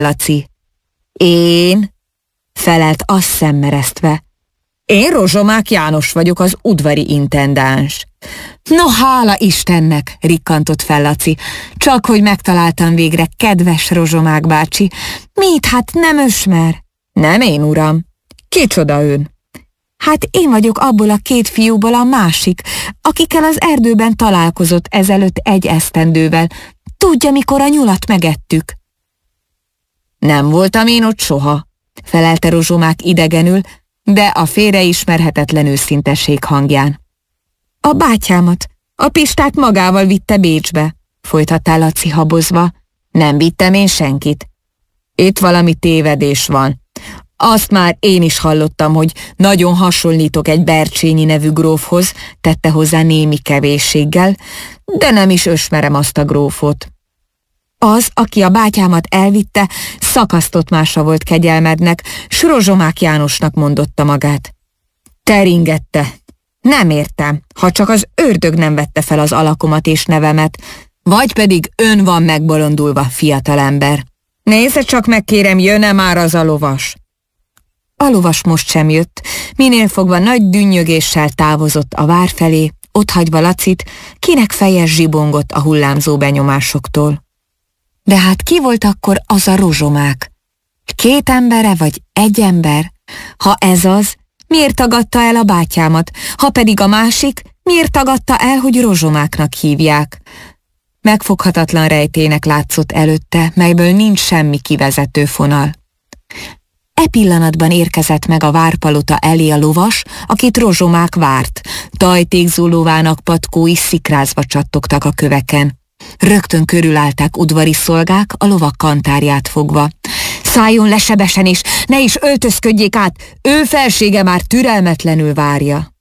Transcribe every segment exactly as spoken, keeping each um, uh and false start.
Laci. Én? Felelt az szemmeresztve. Én Rozsomák János vagyok, az udvari intendáns. No, hála Istennek, rikkantott fel Laci. Csak hogy megtaláltam végre, kedves Rozsomák bácsi. Mit, hát nem ösmer? Nem én, uram. Kicsoda ön? Hát én vagyok abból a két fiúból a másik, akikkel az erdőben találkozott ezelőtt egy esztendővel. Tudja, mikor a nyulat megettük? Nem voltam én ott soha, felelte Rozsomák idegenül, de a félreismerhetetlen őszintesség hangján. A bátyámat, a Pistát magával vitte Bécsbe, folytatta Laci habozva. Nem vittem én senkit. Itt valami tévedés van. Azt már én is hallottam, hogy nagyon hasonlítok egy Bercsényi nevű grófhoz, tette hozzá némi kevésséggel, de nem is ösmerem azt a grófot. Az, aki a bátyámat elvitte, szakasztott mása volt kegyelmednek, s Rozsomák Jánosnak mondotta magát. Teringette. Nem értem, ha csak az ördög nem vette fel az alakomat és nevemet, vagy pedig ön van megbolondulva, fiatalember. Nézze csak meg, kérem, jön-e már az a lovas? A lovas most sem jött, minél fogva nagy dünnyögéssel távozott a vár felé, otthagyva Lacit, kinek feje zsibongott a hullámzó benyomásoktól. De hát ki volt akkor az a Rozsomák? Két embere vagy egy ember? Ha ez az, miért tagadta el a bátyámat? Ha pedig a másik, miért tagadta el, hogy Rozsomáknak hívják? Megfoghatatlan rejtének látszott előtte, melyből nincs semmi kivezető fonal. E pillanatban érkezett meg a várpalota elé a lovas, akit Rozsomák várt. Tajtékzólóvának patkói szikrázva csattogtak a köveken. Rögtön körülállták udvari szolgák, a lovak kantárját fogva. Szálljon le sebesen is, ne is öltözködjék át, ő felsége már türelmetlenül várja.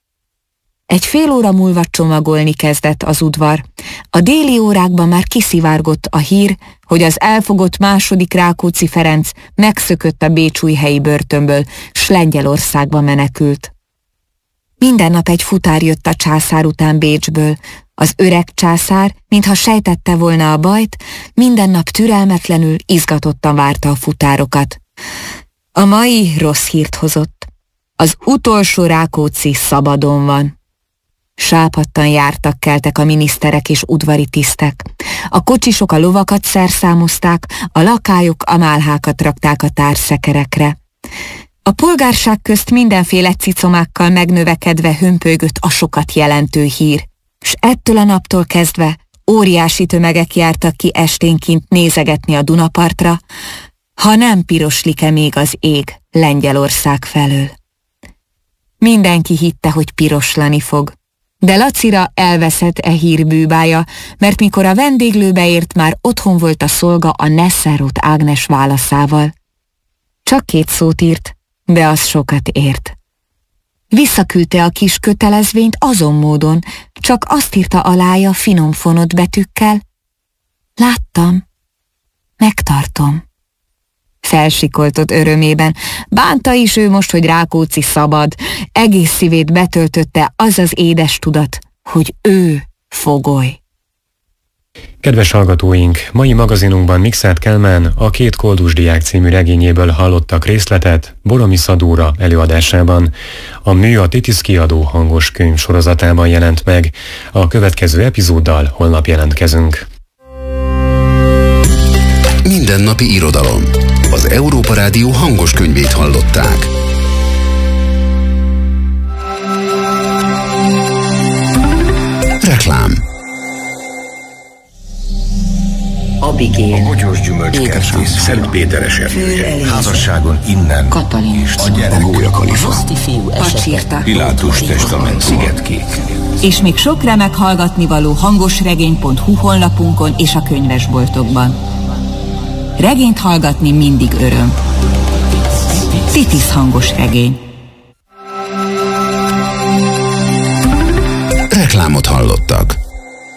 Egy fél óra múlva csomagolni kezdett az udvar. A déli órákban már kiszivárgott a hír, hogy az elfogott második Rákóczi Ferenc megszökött a bécsújhelyi börtönből, s Lengyelországba menekült. Minden nap egy futár jött a császár után Bécsből. Az öreg császár, mintha sejtette volna a bajt, minden nap türelmetlenül, izgatottan várta a futárokat. A mai rossz hírt hozott. Az utolsó Rákóczi szabadon van. Sápadtan jártak keltek a miniszterek és udvari tisztek. A kocsisok a lovakat szerszámozták, a lakályok a málhákat rakták a társzekerekre. A polgárság közt mindenféle cicomákkal megnövekedve hömpölygött a sokat jelentő hír, s ettől a naptól kezdve óriási tömegek jártak ki esténként nézegetni a Dunapartra, ha nem piroslik-e még az ég Lengyelország felől. Mindenki hitte, hogy piroslani fog, de Lacira elveszett e hír bűbája, mert mikor a vendéglőbe ért, már otthon volt a szolga a Nesserot Ágnes válaszával. Csak két szót írt, de az sokat ért. Visszaküldte a kis kötelezvényt azon módon, csak azt írta alája finom fonott betűkkel: láttam, megtartom. Felsikoltott örömében, bánta is ő most, hogy Rákóczi szabad, egész szívét betöltötte az az édes tudat, hogy ő fogoly. Kedves hallgatóink, mai magazinunkban Mikszáth Kálmán a Két koldus diák című regényéből hallottak részletet Boromi Szadóra előadásában. A Mű a Titisz kiadó hangos könyv sorozatában jelent meg. A következő epizóddal holnap jelentkezünk. Mindennapi irodalom. Az Európa Rádió hangos könyvét hallották. Reklám. Abigél, a Bogyós Gyümölcskertész, Szent Péter esernyője, házasságon innen, Katalin, a gyerek, a Gólyakalifa, Pacsirta, Pilátus testament, Szigetkék. és még sok remek hallgatnivaló hangosregény pont hu honlapunkon és a könyvesboltokban. Regényt hallgatni mindig öröm. Titisz hangos regény. Reklámot hallottak.